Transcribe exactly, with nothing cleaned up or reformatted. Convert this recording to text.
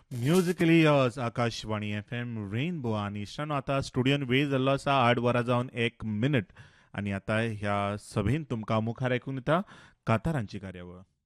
musically years Akashvani F M rainbow आणि इश्टानो आता स्टुडियोन वेळ जाल्लो आसा आठ वरां जावन एक मिनिट आणि आता ह्या सभेन तुमकां मुखार ऐकून येता कांतारांची कार्यावळ